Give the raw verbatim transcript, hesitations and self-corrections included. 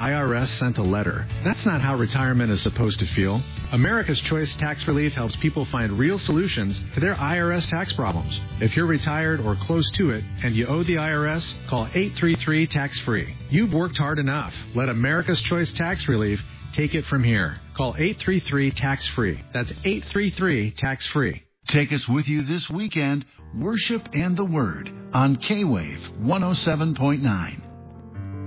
I R S sent a letter. That's not how retirement is supposed to feel. America's Choice Tax Relief helps people find real solutions to their I R S tax problems. If you're retired or close to it and you owe the I R S, call eight three three tax free. You've worked hard enough. Let America's Choice Tax Relief take it from here. Call eight three three tax free. That's eight three three tax free. Take us with you this weekend. Worship and the Word on K-Wave one oh seven point nine.